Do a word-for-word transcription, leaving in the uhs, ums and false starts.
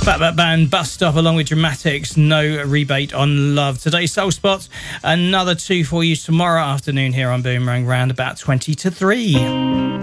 Fatback Band, Bus Stop, along with Dramatics, No Rebate on Love. Today's Soul Spot, another two for you tomorrow afternoon here on Boomerang, round about twenty to three.